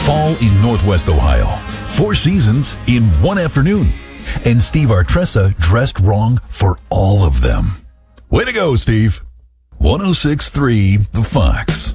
Fall in Northwest Ohio. 4 seasons in one afternoon. And Steve Artressa dressed wrong for all of them. Way to go, Steve. 106.3 The Fox.